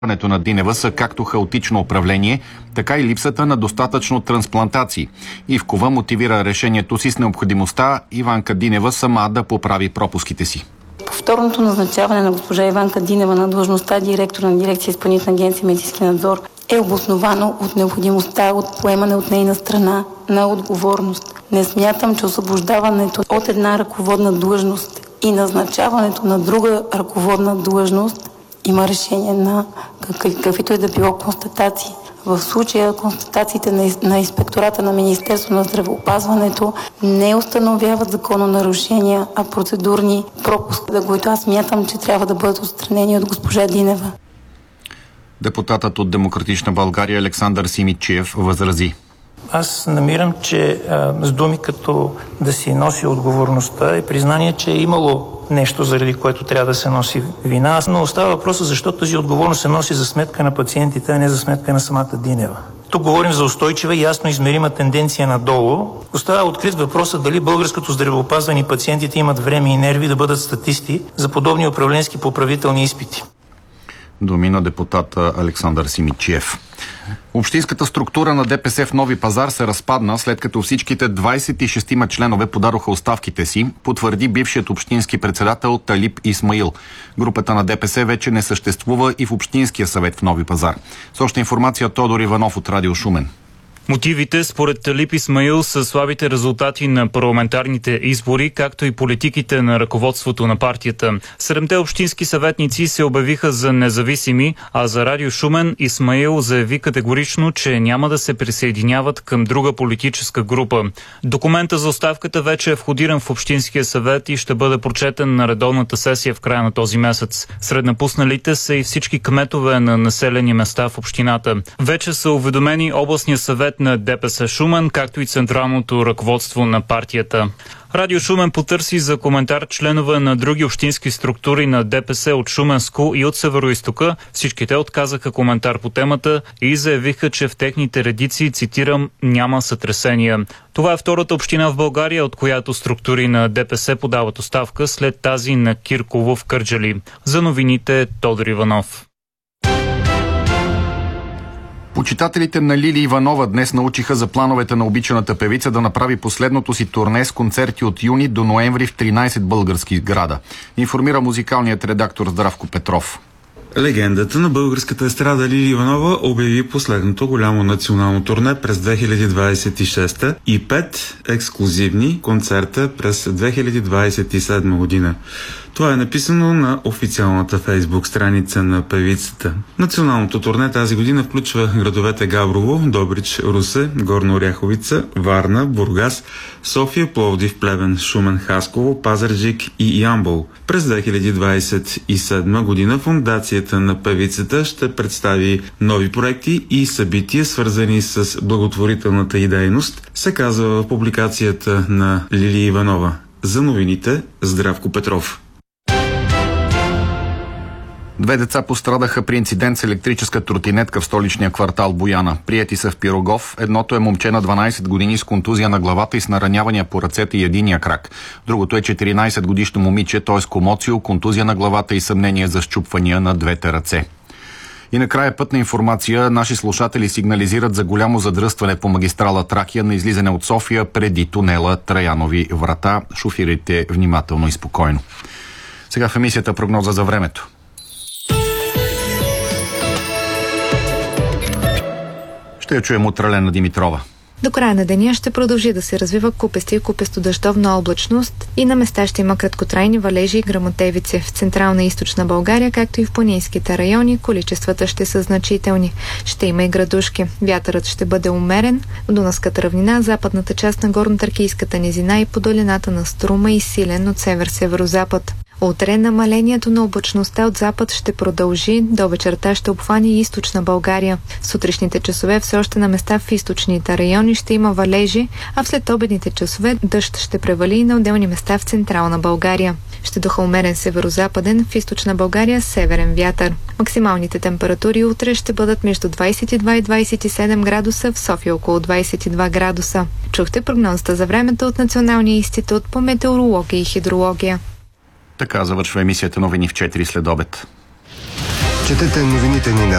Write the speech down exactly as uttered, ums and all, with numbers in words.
на Динева са както хаотично управление, така и липсата на достатъчно трансплантации. Ивкова мотивира решението си с необходимостта Иванка Динева сама да поправи пропуските си. Повторното назначаване на госпожа Иванка Динева на длъжността директор на дирекция Изпълнителна агенция медицински надзор е обосновано от необходимостта от поемане от нейна страна на отговорност. Не смятам, че освобождаването от една ръководна длъжност и назначаването на друга ръководна длъжност има решение на каквито и да било констатации. В случая констатациите на, на инспектората на Министерство на здравеопазването не установяват закононарушения, а процедурни пропуски, за които аз смятам, че трябва да бъдат отстранени от госпожа Динева. Депутатът от Демократична България Александър Симидчиев възрази. Аз намирам, че а, с думи като да си носи отговорността и признание, че е имало нещо, заради което трябва да се носи вина. Но остава въпроса защо тази отговорност се носи за сметка на пациентите, а не за сметка на самата Динева. Тук говорим за устойчива и ясно измерима тенденция надолу. Остава открит въпроса дали българското здравеопазване и пациентите имат време и нерви да бъдат статисти за подобни управленски поправителни изпити. Думи на депутата Александър Симидчиев. Общинската структура на ДПС в Нови пазар се разпадна, след като всичките двадесет и шест членове подадоха оставките си, потвърди бившият общински председател Талип Исмаил. Групата на ДПС вече не съществува и в Общинския съвет в Нови пазар. С още информация Тодор Иванов от Радио Шумен. Мотивите според Талип Исмаил са слабите резултати на парламентарните избори, както и политиките на ръководството на партията. Седемте общински съветници се обявиха за независими, а за Радио Шумен Исмаил заяви категорично, че няма да се присъединяват към друга политическа група. Документа за оставката вече е входиран в Общинския съвет и ще бъде прочетен на редовната сесия в края на този месец. Сред напусналите са и всички кметове на населени места в общината. Вече са уведомени областния съвет на ДПС Шумен, както и централното ръководство на партията. Радио Шумен потърси за коментар членове на други общински структури на ДПС от Шуменско и от Североизтока. Всичките отказаха коментар по темата и заявиха, че в техните редици, цитирам, няма сътресения. Това е втората община в България, от която структури на ДПС подават оставка след тази на Кирково в Кърджали. За новините Тодор Иванов. Почитателите на Лили Иванова днес научиха за плановете на обичаната певица да направи последното си турне с концерти от юни до ноември в тринадесет български града. Информира музикалният редактор Здравко Петров. Легендата на българската естрада Лили Иванова обяви последното голямо национално турне през две хиляди двадесет и шеста и пет ексклузивни концерта през две хиляди двадесет и седма година. Това е написано на официалната фейсбук страница на певицата. Националното турне тази година включва градовете Габрово, Добрич, Русе, Горна Оряховица, Варна, Бургас, София, Пловдив, Плевен, Шумен, Хасково, Пазарджик и Ямбол. През две хиляди двадесет и седма година фондацията на певицата ще представи нови проекти и събития, свързани с благотворителната й дейност, се казва в публикацията на Лили Иванова. За новините Здравко Петров. Две деца пострадаха при инцидент с електрическа тротинетка в столичния квартал Бояна. Приети са в Пирогов. Едното е момче на дванадесет години с контузия на главата и с наранявания по ръцете и единия крак. Другото е четиринадесет годишно момиче, т.е. комоцио, контузия на главата и съмнение за счупвания на двете ръце. И накрая пътна информация. Наши слушатели сигнализират за голямо задръстване по магистрала Тракия на излизане от София преди тунела Траянови врата. Шофирайте внимателно и спокойно. Сега в емисията прогноза за времето. Ще я чуем от Ралена Димитрова. До края на деня ще продължи да се развива купеста и купесто-дъждовна облачност и на места ще има краткотрайни валежи и гръмотевици. В централна и източна България, както и в планинските райони, количествата ще са значителни. Ще има и градушки. Вятърът ще бъде умерен. В Дунавската равнина, западната част на горно-тракийската низина и по долината на Струма и силен от север-северозапад. Утре намалението на облачността от запад ще продължи, до вечерта ще обхване и източна България. В сутрешните часове все още на места в източните райони ще има валежи, а в следобедните часове дъжд ще превали и на отделни места в централна България. Ще духа умерен северозападен, в източна България северен вятър. Максималните температури утре ще бъдат между двадесет и два и двадесет и седем градуса, в София около двадесет и два градуса. Чухте прогнозата за времето от Националния институт по метеорология и хидрология. Така завършва емисията Новини в четири след обед. Четете новините ни на